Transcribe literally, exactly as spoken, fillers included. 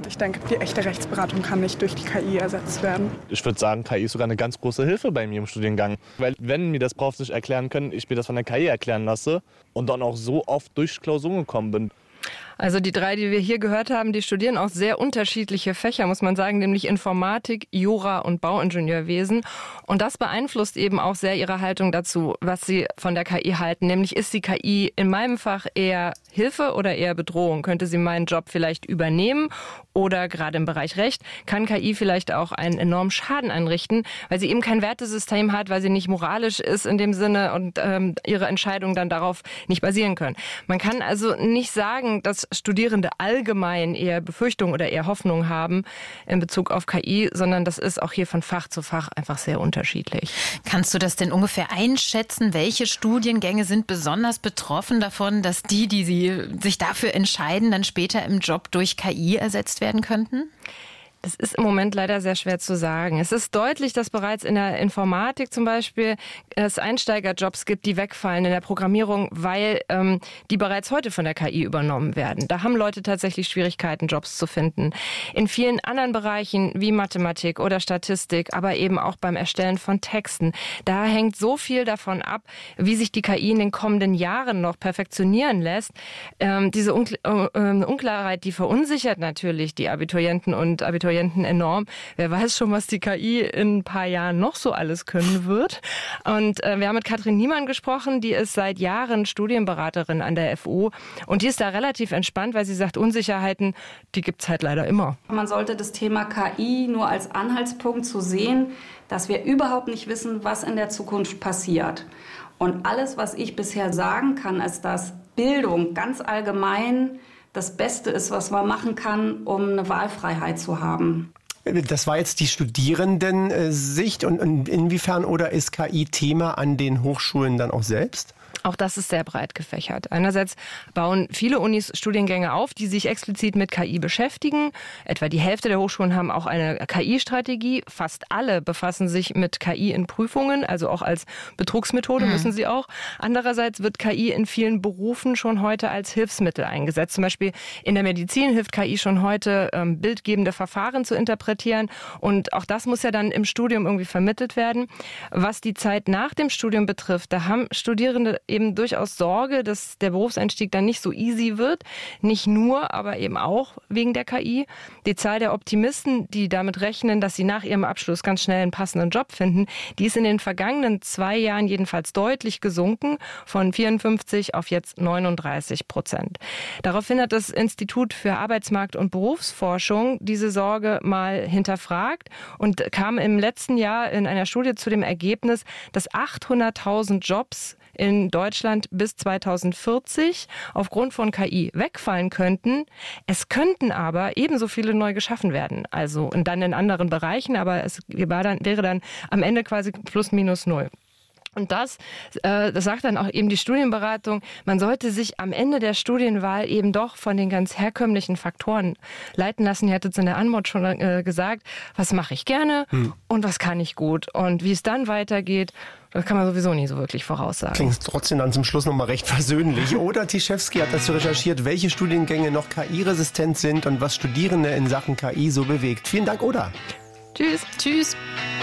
Und ich denke, die echte Rechtsberatung kann nicht durch die K I ersetzt werden. Ich würde sagen, K I ist sogar eine ganz große Hilfe bei mir im Studiengang. Weil wenn mir das Profs nicht erklären können, ich mir das von der K I erklären lasse und dann auch so oft durch Klausuren gekommen bin. Also die drei, die wir hier gehört haben, die studieren auch sehr unterschiedliche Fächer, muss man sagen, nämlich Informatik, Jura und Bauingenieurwesen. Und das beeinflusst eben auch sehr ihre Haltung dazu, was sie von der K I halten. Nämlich, ist die K I in meinem Fach eher Hilfe oder eher Bedrohung? Könnte sie meinen Job vielleicht übernehmen? Oder gerade im Bereich Recht kann K I vielleicht auch einen enormen Schaden anrichten, weil sie eben kein Wertesystem hat, weil sie nicht moralisch ist in dem Sinne und ähm, ihre Entscheidungen dann darauf nicht basieren können. Man kann also nicht sagen, dass Studierende allgemein eher Befürchtungen oder eher Hoffnung haben in Bezug auf K I, sondern das ist auch hier von Fach zu Fach einfach sehr unterschiedlich. Kannst du das denn ungefähr einschätzen? Welche Studiengänge sind besonders betroffen davon, dass die, die sie sich dafür entscheiden, dann später im Job durch K I ersetzt werden könnten? Das ist im Moment leider sehr schwer zu sagen. Es ist deutlich, dass bereits in der Informatik zum Beispiel es Einsteigerjobs gibt, die wegfallen in der Programmierung, weil ähm, die bereits heute von der K I übernommen werden. Da haben Leute tatsächlich Schwierigkeiten, Jobs zu finden. In vielen anderen Bereichen wie Mathematik oder Statistik, aber eben auch beim Erstellen von Texten, da hängt so viel davon ab, wie sich die K I in den kommenden Jahren noch perfektionieren lässt. Ähm, diese Unkl- äh, Unklarheit, die verunsichert natürlich die Abiturienten und Abiturienten enorm. Wer weiß schon, was die K I in ein paar Jahren noch so alles können wird. Und äh, wir haben mit Katrin Niemann gesprochen, die ist seit Jahren Studienberaterin an der F U und die ist da relativ entspannt, weil sie sagt, Unsicherheiten, die gibt's halt leider immer. Man sollte das Thema K I nur als Anhaltspunkt zu sehen, dass wir überhaupt nicht wissen, was in der Zukunft passiert. Und alles, was ich bisher sagen kann, ist, dass Bildung ganz allgemein das Beste ist, was man machen kann, um eine Wahlfreiheit zu haben. Das war jetzt die Studierendensicht. Und inwiefern oder ist K I Thema an den Hochschulen dann auch selbst? Auch das ist sehr breit gefächert. Einerseits bauen viele Unis Studiengänge auf, die sich explizit mit K I beschäftigen. Etwa die Hälfte der Hochschulen haben auch eine K I-Strategie. Fast alle befassen sich mit K I in Prüfungen, also auch als Betrugsmethode mhm. müssen sie auch. Andererseits wird K I in vielen Berufen schon heute als Hilfsmittel eingesetzt. Zum Beispiel in der Medizin hilft K I schon heute, ähm, bildgebende Verfahren zu interpretieren. Und auch das muss ja dann im Studium irgendwie vermittelt werden. Was die Zeit nach dem Studium betrifft, da haben Studierende eben durchaus Sorge, dass der Berufseinstieg dann nicht so easy wird. Nicht nur, aber eben auch wegen der K I. Die Zahl der Optimisten, die damit rechnen, dass sie nach ihrem Abschluss ganz schnell einen passenden Job finden, die ist in den vergangenen zwei Jahren jedenfalls deutlich gesunken, von vierundfünfzig auf jetzt neununddreißig Prozent. Daraufhin hat das Institut für Arbeitsmarkt- und Berufsforschung diese Sorge mal hinterfragt und kam im letzten Jahr in einer Studie zu dem Ergebnis, dass achthunderttausend Jobs in Deutschland bis zweitausendvierzig aufgrund von K I wegfallen könnten. Es könnten aber ebenso viele neu geschaffen werden. Also und dann in anderen Bereichen, aber es war dann, wäre dann am Ende quasi plus minus null. Und das, äh, das sagt dann auch eben die Studienberatung, man sollte sich am Ende der Studienwahl eben doch von den ganz herkömmlichen Faktoren leiten lassen. Ihr hattet es in der Anmod schon äh, gesagt, was mache ich gerne hm. und was kann ich gut. Und wie es dann weitergeht, das kann man sowieso nie so wirklich voraussagen. Klingt trotzdem dann zum Schluss nochmal recht versöhnlich. Oda Tischewski hat dazu recherchiert, welche Studiengänge noch K I-resistent sind und was Studierende in Sachen K I so bewegt. Vielen Dank, Oda. Tschüss. Tschüss.